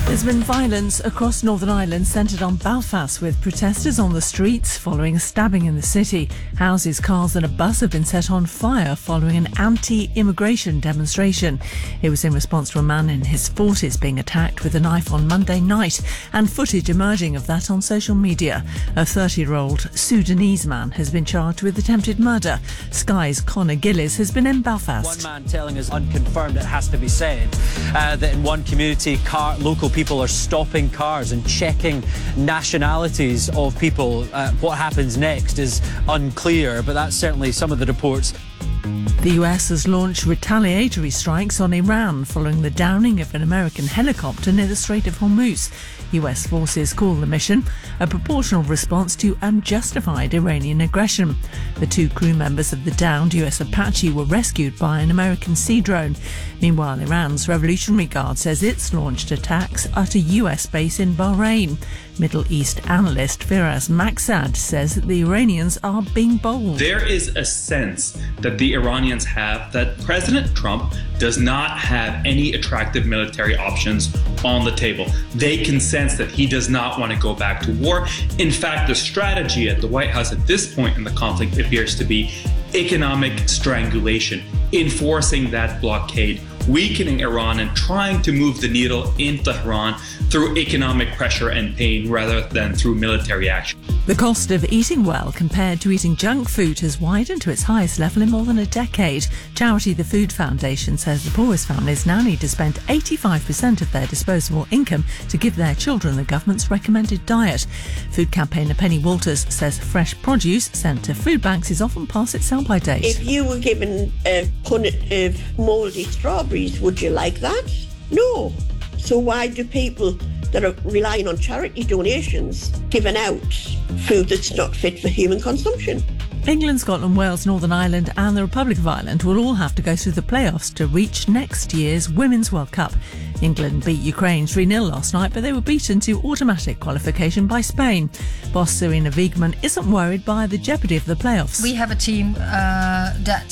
There's been violence across Northern Ireland centred on Belfast, with protesters on the streets following a stabbing in the city. Houses, cars and a bus have been set on fire following an anti-immigration demonstration. It was in response to a man in his 40s being attacked with a knife on Monday night, and footage emerging of that on social media. A 30-year-old Sudanese man has been charged with attempted murder. Sky's Conor Gillis has been in Belfast. One man telling us, unconfirmed it has to be said, that in one community, local people are stopping cars and checking nationalities of people. What happens next is unclear, but that's certainly some of the reports. The US has launched retaliatory strikes on Iran following the downing of an American helicopter near the Strait of Hormuz. US forces call the mission a proportional response to unjustified Iranian aggression. The two crew members of the downed US Apache were rescued by an American sea drone. Meanwhile, Iran's Revolutionary Guard says it's launched attacks at a US base in Bahrain. Middle East analyst Firas Maksad says that the Iranians are being bold. There is a sense that the Iranians have that President Trump does not have any attractive military options on the table. They can sense that he does not want to go back to war. In fact, the strategy at the White House at this point in the conflict appears to be economic strangulation, enforcing that blockade, weakening Iran and trying to move the needle in Tehran through economic pressure and pain rather than through military action. The cost of eating well compared to eating junk food has widened to its highest level in more than a decade. Charity The Food Foundation says the poorest families now need to spend 85% of their disposable income to give their children the government's recommended diet. Food campaigner Penny Walters says fresh produce sent to food banks is often past its sell-by date. If you were given a punnet of mouldy strawberries, would you like that? No. So why do people that are relying on charity donations giving out food that's not fit for human consumption? England, Scotland, Wales, Northern Ireland and the Republic of Ireland will all have to go through the playoffs to reach next year's Women's World Cup. England beat Ukraine 3-0 last night, but they were beaten to automatic qualification by Spain. Boss Serena Wiegmann isn't worried by the jeopardy of the playoffs. We have a team that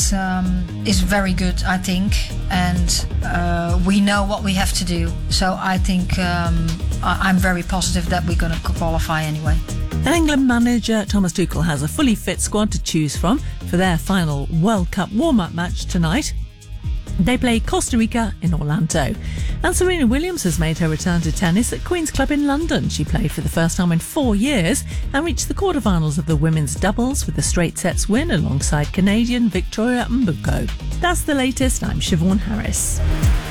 is very good, I think, and we know what we have to do. So I think I'm very positive that we're going to qualify anyway. And England manager Thomas Tuchel has a fully fit squad to choose from for their final World Cup warm-up match tonight. They play Costa Rica in Orlando. And Serena Williams has made her return to tennis at Queen's Club in London. She played for the first time in 4 years and reached the quarterfinals of the women's doubles with a straight sets win alongside Canadian Victoria Mbuko. That's the latest. I'm Siobhan Harris.